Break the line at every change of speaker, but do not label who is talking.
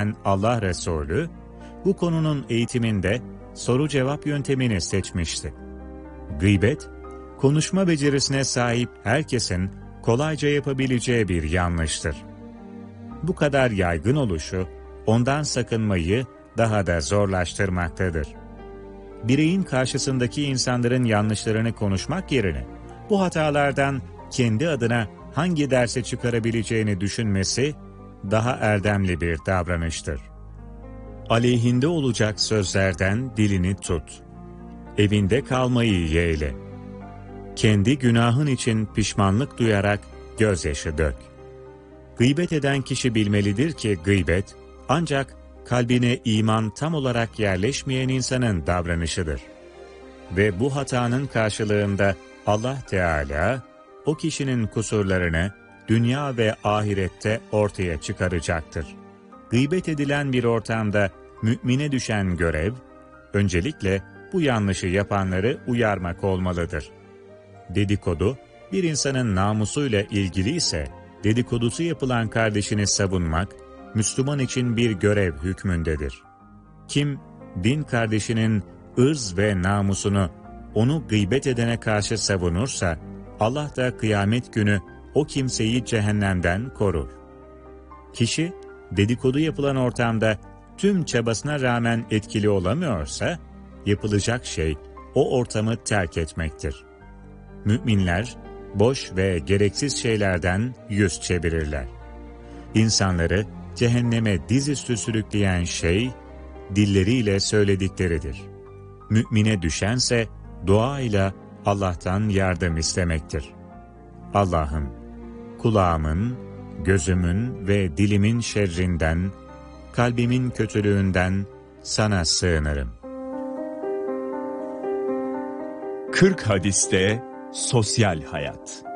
eden Allah Resulü, bu konunun eğitiminde soru-cevap yöntemini seçmişti. Gıybet, konuşma becerisine sahip herkesin kolayca yapabileceği bir yanlıştır. Bu kadar yaygın oluşu, ondan sakınmayı daha da zorlaştırmaktadır. Bireyin karşısındaki insanların yanlışlarını konuşmak yerine, bu hatalardan kendi adına hangi derse çıkarabileceğini düşünmesi, daha erdemli bir davranıştır. Aleyhinde olacak sözlerden dilini tut. Evinde kalmayı yeğle. Kendi günahın için pişmanlık duyarak gözyaşı dök. Gıybet eden kişi bilmelidir ki gıybet, ancak kalbine iman tam olarak yerleşmeyen insanın davranışıdır. Ve bu hatanın karşılığında Allah Teala, o kişinin kusurlarını dünya ve ahirette ortaya çıkaracaktır. Gıybet edilen bir ortamda mümine düşen görev, öncelikle bu yanlışı yapanları uyarmak olmalıdır. Dedikodu, bir insanın namusuyla ilgili ise, dedikodusu yapılan kardeşini savunmak, Müslüman için bir görev hükmündedir. Kim, din kardeşinin ırz ve namusunu, onu gıybet edene karşı savunursa, Allah da kıyamet günü o kimseyi cehennemden korur. Kişi, dedikodu yapılan ortamda tüm çabasına rağmen etkili olamıyorsa, yapılacak şey o ortamı terk etmektir. Müminler, boş ve gereksiz şeylerden yüz çevirirler. İnsanları cehenneme dizüstü sürükleyen şey, dilleriyle söyledikleridir. Mümine düşense, duayla Allah'tan yardım istemektir. Allah'ım, kulağımın, gözümün ve dilimin şerrinden, kalbimin kötülüğünden sana sığınırım.
40 hadiste sosyal hayat.